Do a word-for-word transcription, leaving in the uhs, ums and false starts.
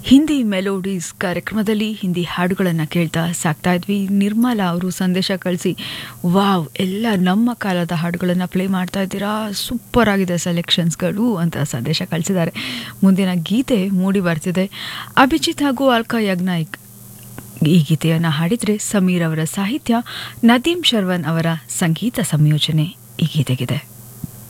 Hindi melodies ಕಾರ್ಯಕ್ರಮದಲ್ಲಿ ಹಿಂದಿ ಹಾಡುಗಳನ್ನು ಕೇಳ್ತಾ ಸಾಕ್ತಾ ಇದ್ವಿ. ನಿರ್ಮಲಾ ಅವರು ಸಂದೇಶ ಕಳಿಸಿ, ವಾವ್, ಎಲ್ಲ ನಮ್ಮ ಕಾಲದ ಹಾಡುಗಳನ್ನು ಪ್ಲೇ ಮಾಡ್ತಾ ಇದ್ದೀರಾ, ಸೂಪರ್ ಆಗಿದೆ ಸೆಲೆಕ್ಷನ್ಸ್ಗಳು ಅಂತ ಸಂದೇಶ ಕಳಿಸಿದ್ದಾರೆ. ಮುಂದಿನ ಗೀತೆ ಮೂಡಿ ಬರ್ತಿದೆ. ಅಭಿಜಿತ್ ಹಾಗೂ ಅಲ್ಕಾ ಯಾಗ್ನಾಯ್ಕ್ ಈ ಗೀತೆಯನ್ನು ಹಾಡಿದರೆ ಸಮೀರ್ ಅವರ ಸಾಹಿತ್ಯ, ನದೀಮ್ ಶರ್ವನ್ ಅವರ ಸಂಗೀತ ಸಂಯೋಜನೆ ಈ ಗೀತೆಗಿದೆ.